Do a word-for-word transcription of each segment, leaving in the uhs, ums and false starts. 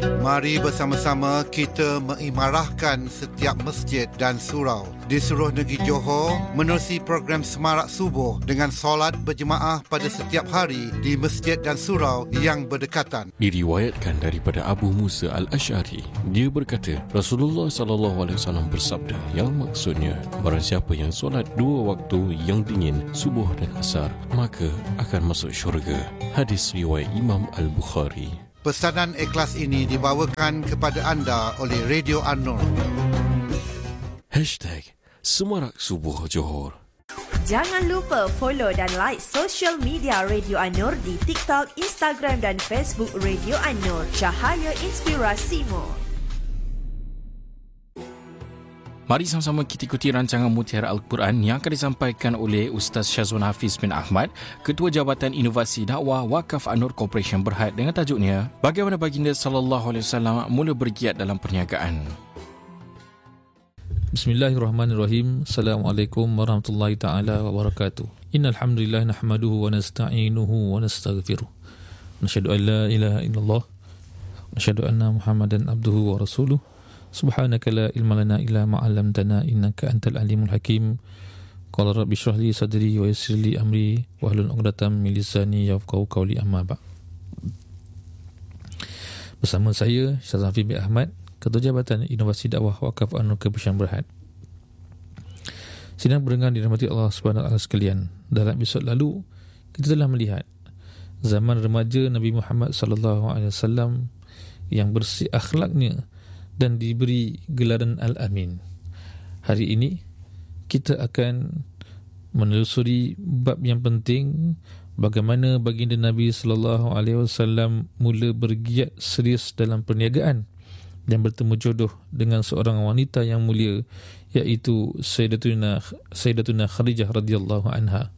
Mari bersama-sama kita mengimarahkan setiap masjid dan surau di seluruh negeri Johor menerusi program Semarak Subuh dengan solat berjemaah pada setiap hari di masjid dan surau yang berdekatan. Diriwayatkan daripada Abu Musa Al-Asy'ari, dia berkata, Rasulullah sallallahu alaihi wasallam bersabda, yang maksudnya, barang siapa yang solat dua waktu yang dingin, subuh dan asar, maka akan masuk syurga. Hadis riwayat Imam Al-Bukhari. Pesanan ikhlas ini dibawakan kepada anda oleh Radio An-Nur. Hashtag Semarak Subuh Johor. Jangan lupa follow dan like social media Radio An-Nur di TikTok, Instagram dan Facebook Radio An-Nur. Cahaya inspirasimu. Mari sama-sama kita ikuti rancangan Mutiara Al-Quran yang akan disampaikan oleh Ustaz Syazwan Hafiz bin Ahmad, Ketua Jabatan Inovasi Dakwah Wakaf An-Nur Corporation Berhad, dengan tajuknya Bagaimana Baginda sallallahu alaihi wasallam mula bergiat dalam perniagaan. Bismillahirrahmanirrahim. Assalamualaikum warahmatullahi taala wabarakatuh. Innal hamdalillah nahmaduhu wa nasta'inuhu wa nastaghfiruh. Nasyhadu an la ilaha illallah wa nasyhadu anna Muhammadan abduhu wa rasuluh. Subhanaka la ilma lana illa ma 'allamtana innaka antal alimul hakim. Qala rabbi shrah li sadri wa yassir li amri wahlul 'uqdatam min lisani yafqahu qawli, amma ba'. Bersama saya Syazwan Hafiz bin Ahmad, Ketua Jabatan Inovasi Dakwah Wakaf An-Nur Corporation Berhad. Sidang pendengar dirahmati Allah Subhanahu wa taala sekalian. Dalam episod lalu kita telah melihat zaman remaja Nabi Muhammad sallallahu alaihi wasallam yang bersih akhlaknya dan diberi gelaran Al-Amin. Hari ini kita akan menelusuri bab yang penting, bagaimana baginda Nabi sallallahu alaihi wasallam mula bergiat serius dalam perniagaan dan bertemu jodoh dengan seorang wanita yang mulia, iaitu Sayyidatuna Sayyidatuna Khadijah radhiyallahu anha.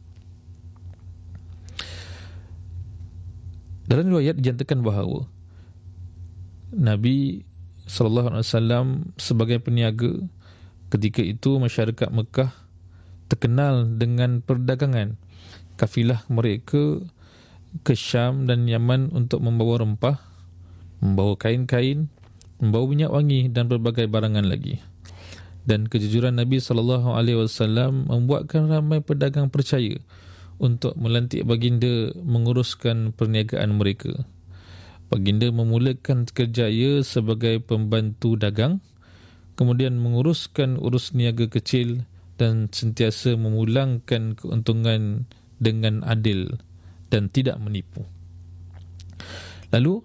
Dalam riwayat dinyatakan bahawa Nabi sallallahu alaihi wasallam sebagai peniaga ketika itu, masyarakat Mekah terkenal dengan perdagangan. Kafilah mereka ke Syam dan Yaman untuk membawa rempah, membawa kain-kain, membawa minyak wangi dan berbagai barangan lagi. Dan kejujuran Nabi sallallahu alaihi wasallam membuatkan ramai pedagang percaya untuk melantik baginda menguruskan perniagaan mereka. Baginda memulakan kerjaya sebagai pembantu dagang, kemudian menguruskan urus niaga kecil dan sentiasa memulangkan keuntungan dengan adil dan tidak menipu. Lalu,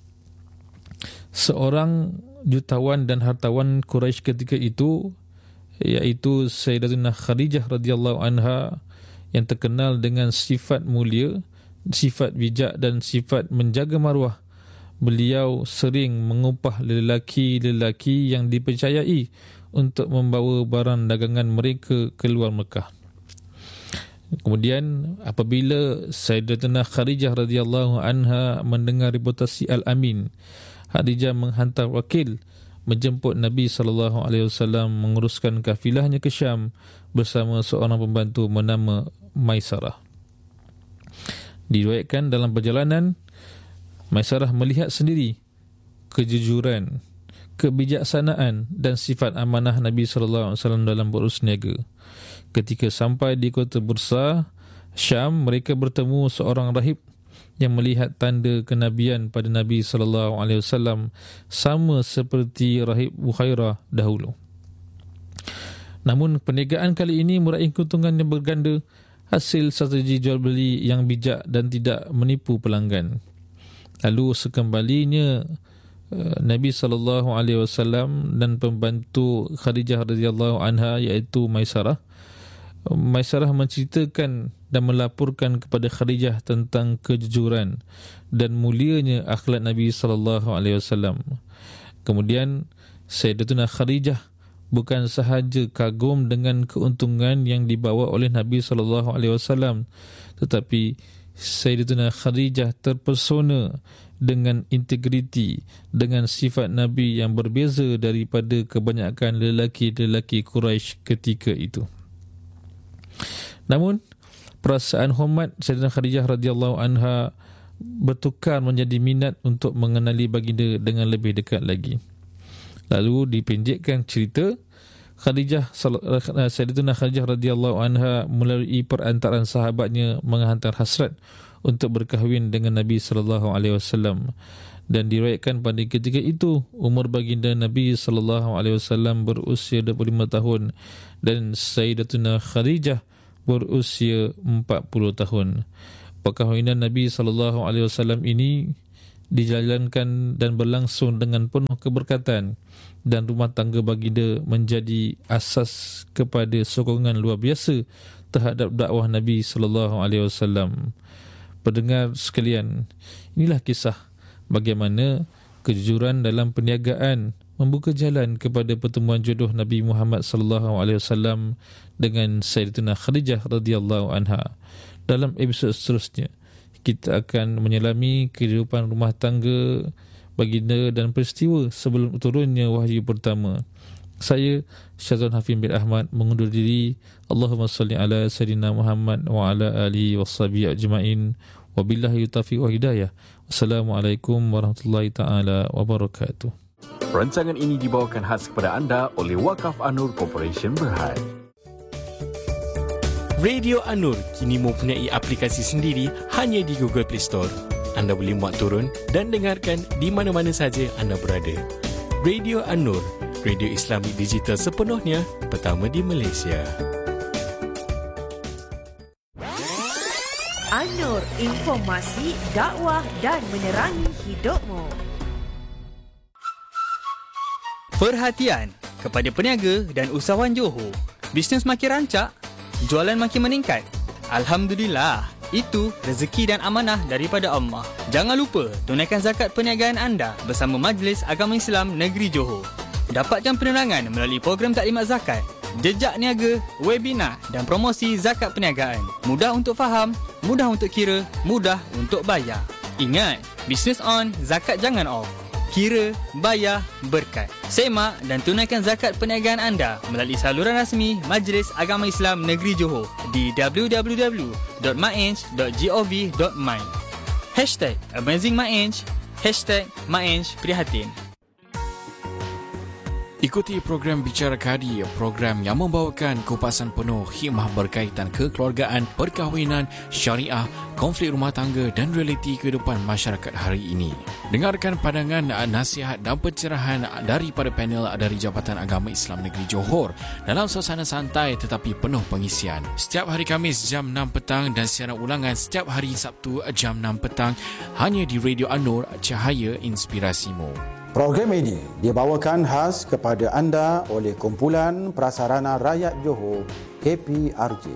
seorang jutawan dan hartawan Quraisy ketika itu, iaitu Sayyidatuna Khadijah radhiyallahu anha, yang terkenal dengan sifat mulia, sifat bijak dan sifat menjaga maruah. Beliau sering mengupah lelaki-lelaki yang dipercayai untuk membawa barang dagangan mereka keluar Mekah. Kemudian apabila Sayyidatuna Khadijah radhiyallahu anha mendengar reputasi Al-Amin, Khadijah menghantar wakil menjemput Nabi sallallahu alaihi wasallam menguruskan kafilahnya ke Syam bersama seorang pembantu bernama Maisarah. Diriwayatkan dalam perjalanan, Maisarah melihat sendiri kejujuran, kebijaksanaan dan sifat amanah Nabi sallallahu alaihi wasallam dalam berurus niaga. Ketika sampai di kota Bursa, Syam, mereka bertemu seorang rahib yang melihat tanda kenabian pada Nabi sallallahu alaihi wasallam sama seperti rahib Bukhairah dahulu. Namun perniagaan kali ini meraih keuntungan yang berganda, hasil strategi jual beli yang bijak dan tidak menipu pelanggan. Lalu sekembalinya Nabi sallallahu alaihi wasallam dan pembantu Khadijah radhiyallahu anha, iaitu Maisarah, Maisarah menceritakan dan melaporkan kepada Khadijah tentang kejujuran dan mulianya akhlak Nabi sallallahu alaihi wasallam. Kemudian Sayyidatuna Khadijah bukan sahaja kagum dengan keuntungan yang dibawa oleh Nabi sallallahu alaihi wasallam, tetapi Sayyidatuna Khadijah terpesona dengan integriti, dengan sifat Nabi yang berbeza daripada kebanyakan lelaki-lelaki Quraisy ketika itu. Namun perasaan hormat Sayyidatuna Khadijah radhiyallahu anha bertukar menjadi minat untuk mengenali baginda dengan lebih dekat lagi. Lalu dipendekkan cerita, Khadijah Sayyidatuna Khadijah radhiyallahu anha melalui perantaraan sahabatnya menghantar hasrat untuk berkahwin dengan Nabi sallallahu alaihi wasallam, dan diriwayatkan pada ketika itu umur baginda Nabi sallallahu alaihi wasallam berusia dua puluh lima tahun dan Sayyidatuna Khadijah berusia empat puluh tahun. Perkahwinan Nabi sallallahu alaihi wasallam ini dijalankan dan berlangsung dengan penuh keberkatan, dan rumah tangga baginda menjadi asas kepada sokongan luar biasa terhadap dakwah Nabi sallallahu alaihi wasallam. Pendengar sekalian, inilah kisah bagaimana kejujuran dalam perniagaan membuka jalan kepada pertemuan jodoh Nabi Muhammad sallallahu alaihi wasallam dengan Sayyidatuna Khadijah radhiyallahu anha. Dalam episod seterusnya, kita akan menyelami kehidupan rumah tangga baginda dan peristiwa sebelum turunnya wahyu pertama. Saya Syazwan Hafiz bin Ahmad mengundur diri. Allahumma salli ala Sayyidina Muhammad wa ala alihi washabihi ajma'in. Wabillahi taufiq wa hidayah. Wassalamualaikum warahmatullahi taala wabarakatuh. Rancangan ini dibawakan khas kepada anda oleh Wakaf An-Nur Corporation Berhad. Radio An-Nur kini mempunyai aplikasi sendiri hanya di Google Play Store. Anda boleh muat turun dan dengarkan di mana-mana saja anda berada. Radio An-Nur, radio Islamik digital sepenuhnya, pertama di Malaysia. An-Nur, informasi, dakwah dan menerangi hidupmu. Perhatian kepada peniaga dan usahawan Johor. Bisnes makin rancak, jualan makin meningkat. Alhamdulillah, itu rezeki dan amanah daripada Allah. Jangan lupa tunaikan zakat perniagaan anda bersama Majlis Agama Islam Negeri Johor. Dapatkan penerangan melalui program taklimat zakat, jejak niaga, webinar dan promosi zakat perniagaan. Mudah untuk faham, mudah untuk kira, mudah untuk bayar. Ingat, bisnes on, zakat jangan off. Kira, bayar, berkat. Semak dan tunaikan zakat perniagaan anda melalui saluran rasmi Majlis Agama Islam Negeri Johor di w w w dot maenj dot gov dot my. Hashtag AmazingMaenj, Hashtag Maenj Prihatin. Ikuti program Bicara Kadi, program yang membawakan kupasan penuh hikmah berkaitan kekeluargaan, perkahwinan, syariah, konflik rumah tangga dan realiti kehidupan masyarakat hari ini. Dengarkan pandangan, nasihat dan pencerahan daripada panel dari Jabatan Agama Islam Negeri Johor dalam suasana santai tetapi penuh pengisian. Setiap hari Khamis jam enam petang dan siaran ulangan setiap hari Sabtu jam enam petang hanya di Radio An-Nur, Cahaya Inspirasimu. Program ini dibawakan khas kepada anda oleh Kumpulan Prasarana Rakyat Johor K P R J.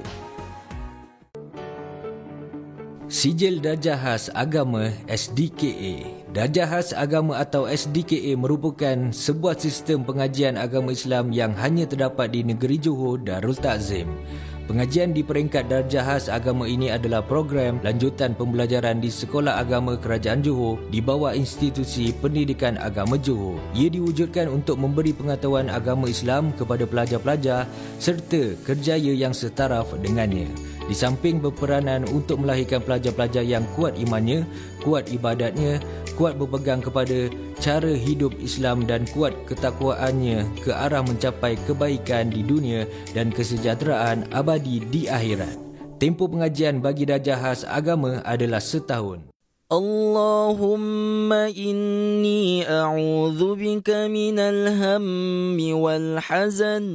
Sijil Darjah Khas Agama S D K A. Darjah Khas Agama atau S D K A merupakan sebuah sistem pengajian agama Islam yang hanya terdapat di negeri Johor Darul Ta'zim. Pengajian di peringkat darjah khas agama ini adalah program lanjutan pembelajaran di Sekolah Agama Kerajaan Johor di bawah Institusi Pendidikan Agama Johor. Ia diwujudkan untuk memberi pengetahuan agama Islam kepada pelajar-pelajar serta kerjaya yang setaraf dengannya. Di samping berperanan untuk melahirkan pelajar-pelajar yang kuat imannya, kuat ibadatnya, kuat berpegang kepada cara hidup Islam dan kuat ketakwaannya ke arah mencapai kebaikan di dunia dan kesejahteraan abadi di akhirat. Tempoh pengajian bagi darjah khas agama adalah setahun. Allahumma inni a'udzu bika minal hammi wal hazan